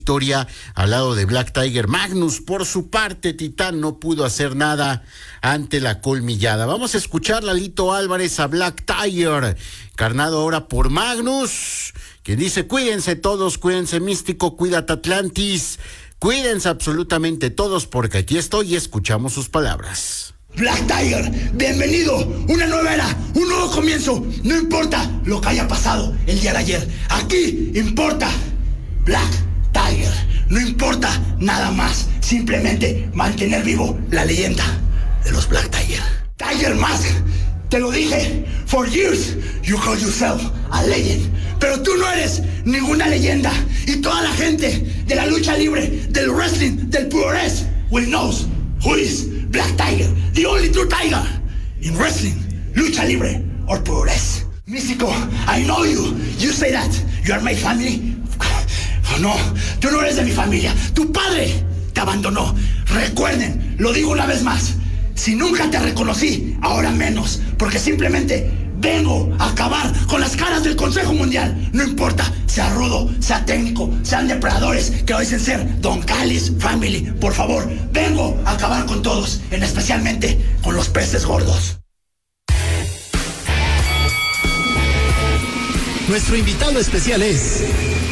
victoria al lado de Black Tiger. Magnus, por su parte, Titán no pudo hacer nada ante la colmillada. Vamos a escuchar a Lito Álvarez a Black Tiger, carnado ahora por Magnus, quien dice: cuídense todos, cuídense Místico, cuídate Atlantis, cuídense absolutamente todos, porque aquí estoy y escuchamos sus palabras. Black Tiger, bienvenido, una nueva era, un nuevo comienzo. No importa lo que haya pasado el día de ayer, aquí importa Black Tiger. No importa nada más, simplemente mantener vivo la leyenda de los Black Tiger. Tiger Mask, te lo dije, for years you call yourself a legend, pero tú no eres ninguna leyenda, y toda la gente de la lucha libre, del wrestling, del puroresu, will knows who is Black Tiger, the only true tiger in wrestling, lucha libre or puroresu. Místico, I know you. You say that you are my family. Oh, no, tú no eres de mi familia. Tu padre te abandonó. Recuerden, lo digo una vez más. Si nunca te reconocí, ahora menos, porque simplemente vengo a acabar con las caras del Consejo Mundial. No importa, sea rudo, sea técnico, sean depredadores que dicen ser Don Callis Family. Por favor, vengo a acabar con todos, en especialmente con los peces gordos. Nuestro invitado especial es